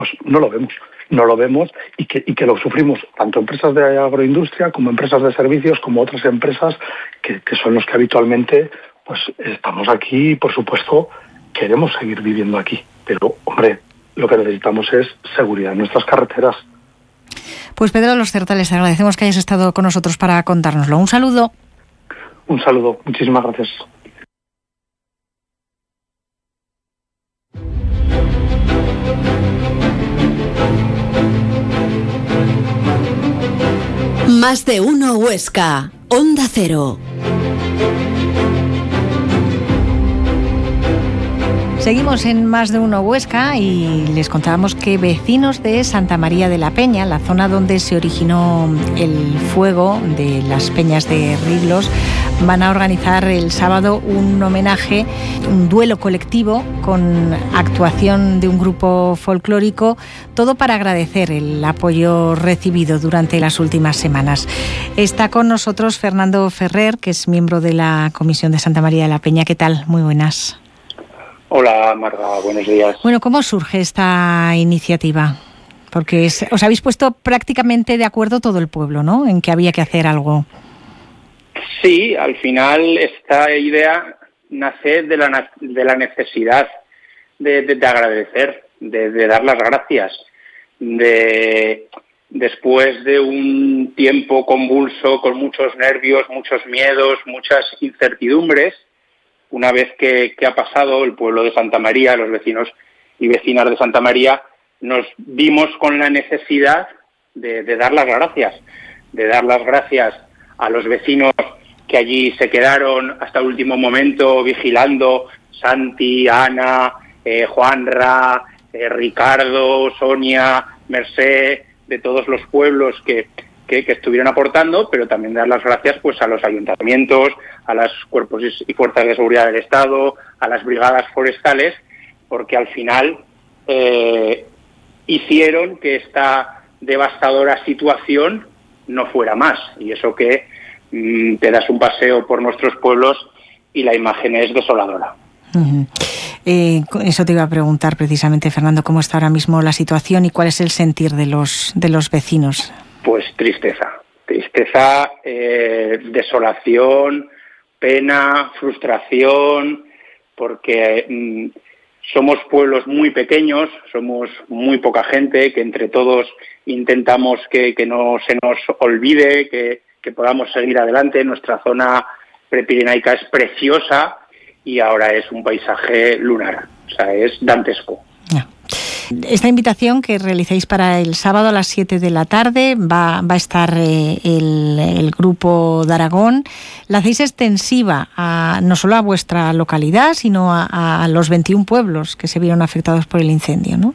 no lo vemos y que lo sufrimos tanto empresas de agroindustria como empresas de servicios como otras empresas que son los que habitualmente pues estamos aquí y por supuesto queremos seguir viviendo aquí, pero hombre, lo que necesitamos es seguridad en nuestras carreteras. Pues Pedro de los Certales, te agradecemos que hayas estado con nosotros para contárnoslo. Un saludo. Un saludo, muchísimas gracias. Más de uno Huesca, Onda Cero. Seguimos en Más de uno Huesca y les contábamos que vecinos de Santa María de la Peña, la zona donde se originó el fuego de las peñas de Riglos, van a organizar el sábado un homenaje, un duelo colectivo con actuación de un grupo folclórico, todo para agradecer el apoyo recibido durante las últimas semanas. Está con nosotros Fernando Ferrer, que es miembro de la Comisión de Santa María de la Peña. ¿Qué tal? Muy buenas. Hola, Marga, buenos días. Bueno, ¿cómo surge esta iniciativa? Porque os habéis puesto prácticamente de acuerdo todo el pueblo, ¿no?, en que había que hacer algo. Sí, al final esta idea nace de la necesidad de agradecer, de dar las gracias, después de un tiempo convulso, con muchos nervios, muchos miedos, muchas incertidumbres. Una vez que ha pasado, el pueblo de Santa María, los vecinos y vecinas de Santa María, nos vimos con la necesidad de dar las gracias a los vecinos que allí se quedaron hasta el último momento vigilando, Santi, Ana, Juanra, Ricardo, Sonia, Mercé, de todos los pueblos que estuvieron aportando, pero también dar las gracias pues a los ayuntamientos, a los cuerpos y fuerzas de seguridad del Estado, a las brigadas forestales, porque al final hicieron que esta devastadora situación no fuera más. Y eso que te das un paseo por nuestros pueblos y la imagen es desoladora. Uh-huh. Eso te iba a preguntar precisamente, Fernando, ¿cómo está ahora mismo la situación y cuál es el sentir de los vecinos? Pues tristeza, desolación, pena, frustración, porque somos pueblos muy pequeños, somos muy poca gente, que entre todos intentamos que no se nos olvide, que podamos seguir adelante. Nuestra zona prepirenaica es preciosa y ahora es un paisaje lunar, o sea, es dantesco. Esta invitación que realicéis para el sábado a las 7 de la tarde va a estar el grupo de Aragón. La hacéis extensiva no solo a vuestra localidad, sino a los 21 pueblos que se vieron afectados por el incendio, ¿no?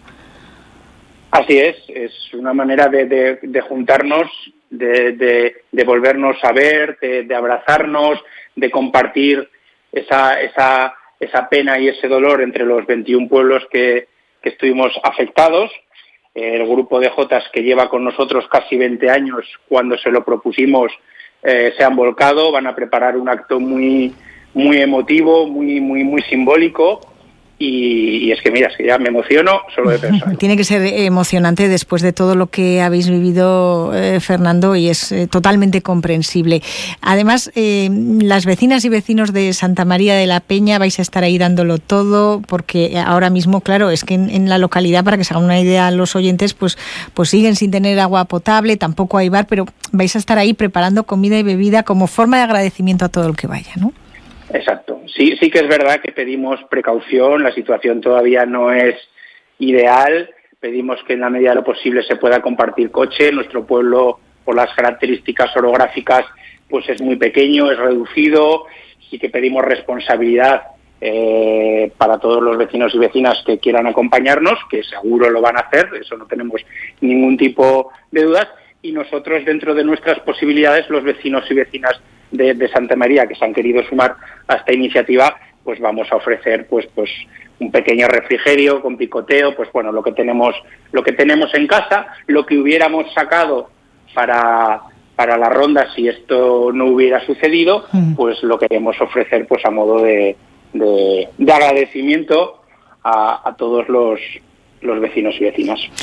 Así es una manera de juntarnos, de volvernos a ver, de abrazarnos, de compartir esa pena y ese dolor entre los 21 pueblos que estuvimos afectados. El grupo de Jotas, que lleva con nosotros casi 20 años, cuando se lo propusimos, se han volcado, van a preparar un acto muy, muy emotivo, muy simbólico. Y es que mira, es que ya me emociono solo de pensar. Tiene que ser emocionante después de todo lo que habéis vivido, Fernando, y es totalmente comprensible. Además, las vecinas y vecinos de Santa María de la Peña vais a estar ahí dándolo todo, porque ahora mismo, claro, es que en la localidad, para que se hagan una idea los oyentes, pues siguen sin tener agua potable, tampoco hay bar, pero vais a estar ahí preparando comida y bebida como forma de agradecimiento a todo el que vaya, ¿no? Exacto. Sí que es verdad que pedimos precaución, la situación todavía no es ideal, pedimos que en la medida de lo posible se pueda compartir coche. Nuestro pueblo, por las características orográficas, pues es muy pequeño, es reducido, sí que pedimos responsabilidad para todos los vecinos y vecinas que quieran acompañarnos, que seguro lo van a hacer, eso no tenemos ningún tipo de dudas, y nosotros, dentro de nuestras posibilidades, los vecinos y vecinas de Santa María que se han querido sumar a esta iniciativa, pues vamos a ofrecer pues un pequeño refrigerio con picoteo, pues bueno, lo que tenemos en casa, lo que hubiéramos sacado para la ronda si esto no hubiera sucedido, pues lo queremos ofrecer pues a modo de agradecimiento a todos los vecinos y vecinas.